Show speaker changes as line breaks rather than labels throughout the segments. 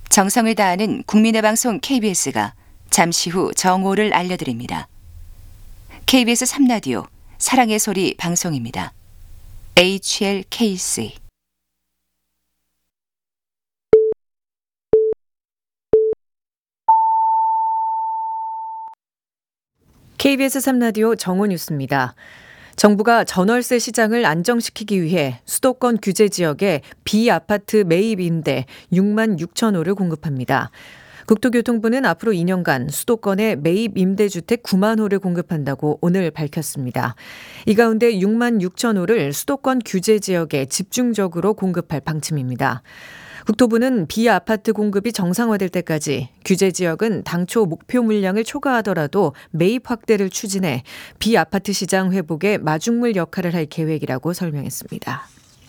정성을 다하는 국민의 방송 KBS가 잠시 후 정오를 알려드립니다. KBS 3라디오 사랑의 소리 방송입니다. HLKC
KBS 3라디오 정오 뉴스입니다. 정부가 전월세 시장을 안정시키기 위해 수도권 규제 지역에 비아파트 매입 임대 6만 6천 호를 공급합니다. 국토교통부는 앞으로 2년간 수도권에 매입 임대주택 9만 호를 공급한다고 오늘 밝혔습니다. 이 가운데 6만 6천 호를 수도권 규제 지역에 집중적으로 공급할 방침입니다. 국토부는 비아파트 공급이 정상화될 때까지 규제 지역은 당초 목표 물량을 초과하더라도 매입 확대를 추진해 비아파트 시장 회복에 마중물 역할을 할 계획이라고 설명했습니다.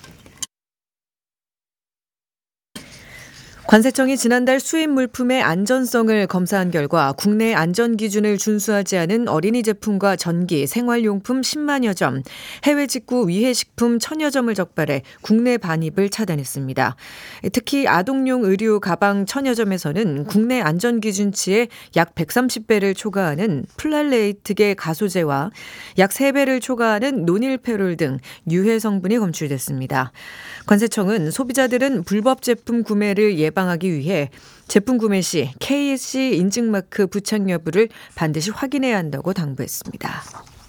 관세청이 지난달 수입 물품의 안전성을 검사한 결과 국내 안전 기준을 준수하지 않은 어린이 제품과 전기, 생활용품 10만여 점, 해외 직구 위해식품 1000여 점을 적발해 국내 반입을 차단했습니다. 특히 아동용 의류 가방 1000여 점에서는 국내 안전 기준치의 약 130배를 초과하는 플랄레이트계 가소제와 약 3배를 초과하는 노닐페롤 등 유해 성분이 검출됐습니다. 관세청은 소비자들은 불법 제품 구매를 예방하기 위해 제품 구매 시 KSC 인증마크 부착 여부를 반드시 확인해야 한다고 당부했습니다.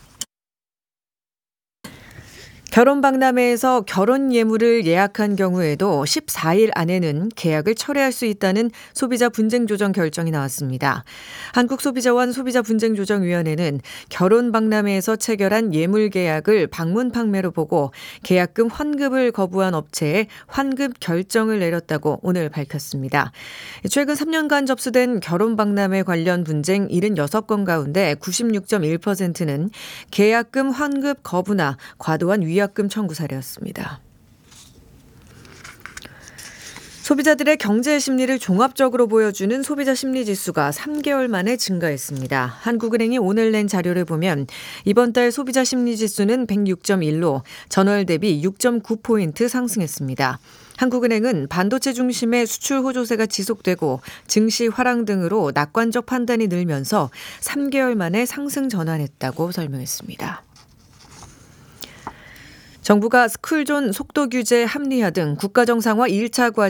결혼박람회에서 결혼 예물을 예약한 경우에도 14일 안에는 계약을 철회할 수 있다는 소비자 분쟁 조정 결정이 나왔습니다. 한국소비자원 소비자분쟁조정위원회는 결혼박람회에서 체결한 예물 계약을 방문 판매로 보고 계약금 환급을 거부한 업체에 환급 결정을 내렸다고 오늘 밝혔습니다. 최근 3년간 접수된 결혼박람회 관련 분쟁 76건 가운데 96.1%는 계약금 환급 거부나 과도한 위약금 청구 사례였습니다. 소비자들의 경제 심리를 종합적으로 보여주는 소비자 심리지수가 3개월 만에 증가했습니다. 한국은행이 오늘 낸 자료를 보면 이번 달 소비자 심리지수는 106.1로 전월 대비 6.9포인트 상승했습니다. 한국은행은 반도체 중심의 수출 호조세가 지속되고 증시 화랑 등으로 낙관적 판단이 늘면서 3개월 만에 상승 전환했다고 설명했습니다. 정부가 스쿨존 속도 규제 합리화 등 국가정상화 1차 과제